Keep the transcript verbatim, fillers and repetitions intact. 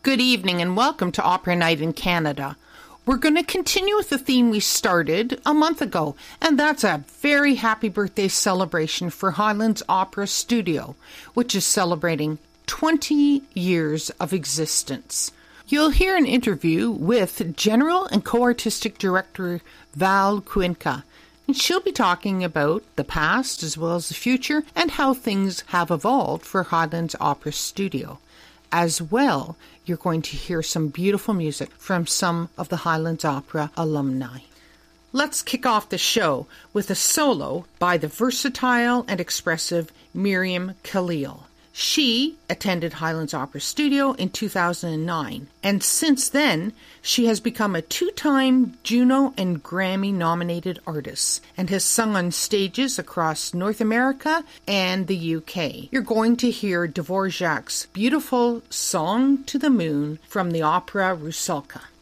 Good evening and welcome to Opera Night in Canada. We're going to continue with the theme we started a month ago, and that's a very happy birthday celebration for Highlands Opera Studio, which is celebrating twenty years of existence. You'll hear an interview with General and Co-Artistic Director Val Cuenca, and she'll be talking about the past as well as the future and how things have evolved for Highlands Opera Studio. As well, you're going to hear some beautiful music from some of the Highlands Opera alumni. Let's kick off the show with a solo by the versatile and expressive Miriam Khalil. She attended Highlands Opera Studio in two thousand nine, and since then, she has become a two-time Juno and Grammy-nominated artist and has sung on stages across North America and the U K. You're going to hear Dvorak's beautiful Song to the Moon from the opera Rusalka.